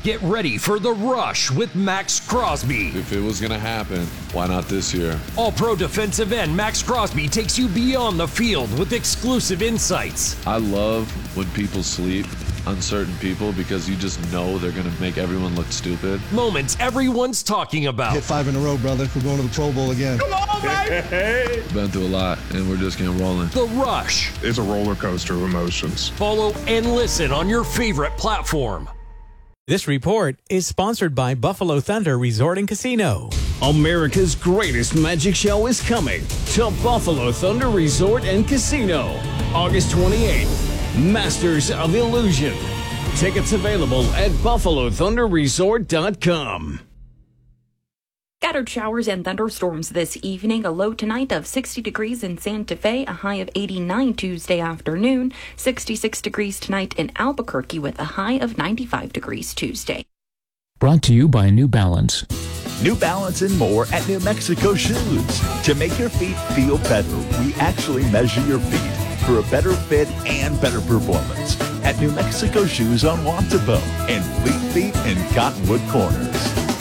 Get ready for The Rush with Max Crosby. If it was going to happen, why not this year? All-Pro defensive end Max Crosby takes you beyond the field with exclusive insights. I love when people sleep on certain people because you just know they're going to make everyone look stupid. Moments everyone's talking about. Hit 5 in a row, brother. We're going to the Pro Bowl again. Come on, baby! Been through a lot, and we're just getting rolling. The Rush. It's a roller coaster of emotions. Follow and listen on your favorite platform. This report is sponsored by Buffalo Thunder Resort and Casino. America's greatest magic show is coming to Buffalo Thunder Resort and Casino, August 28th. Masters of Illusion. Tickets available at BuffaloThunderResort.com. Scattered showers and thunderstorms this evening. A low tonight of 60 degrees in Santa Fe, a high of 89 Tuesday afternoon, 66 degrees tonight in Albuquerque with a high of 95 degrees Tuesday. Brought to you by New Balance. New Balance and more at New Mexico Shoes. To make your feet feel better, we actually measure your feet for a better fit and better performance at New Mexico Shoes on Wantabo and Fleet Feet in Cottonwood Corners.